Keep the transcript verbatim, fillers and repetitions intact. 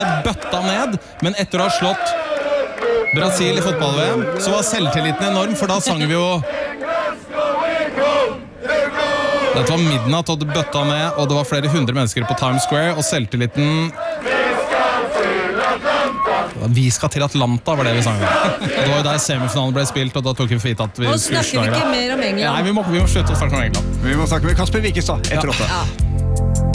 bøtta ned, men etter å ha slått Brasil i fotball-V M, så var selvtilliten enorm, for da sang vi jo Dette var midnatt, og det bøtta ned, og det var flere hundre mennesker på Times Square, og selvtilliten Vi skal til Atlanta, var det vi sang. Det var jo der semifinalen ble spilt, og da tok vi for gitt at vi Nå snakker vi ikke mer om England. Nei, vi må, vi må slutte å snakke om England. Vi må snakke med Kasper Wikestad etter åtte. Ja.